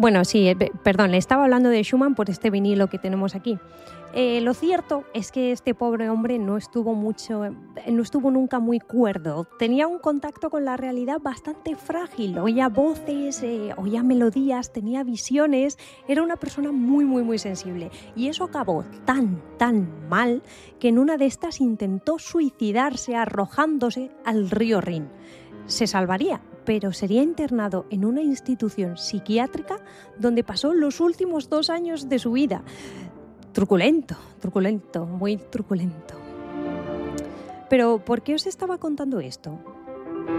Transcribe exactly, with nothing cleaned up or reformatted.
Bueno, sí, eh, perdón, le estaba hablando de Schumann por este vinilo que tenemos aquí. Eh, lo cierto es que este pobre hombre no estuvo mucho, no estuvo nunca muy cuerdo. Tenía un contacto con la realidad bastante frágil. Oía voces, eh, oía melodías, tenía visiones. Era una persona muy, muy, muy sensible. Y eso acabó tan, tan mal que en una de estas intentó suicidarse arrojándose al río Rin. Se salvaría, pero sería internado en una institución psiquiátrica donde pasó los últimos dos años de su vida. Truculento, truculento, muy truculento. Pero, ¿por qué os estaba contando esto?